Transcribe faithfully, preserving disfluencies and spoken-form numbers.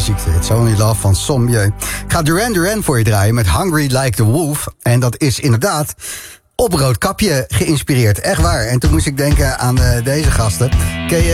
ziekte. It's Only Love van Sommieu. Ik ga Duran Duran voor je draaien met Hungry Like the Wolf. En dat is inderdaad op Roodkapje geïnspireerd. Echt waar. En toen moest ik denken aan uh, deze gasten. Ken je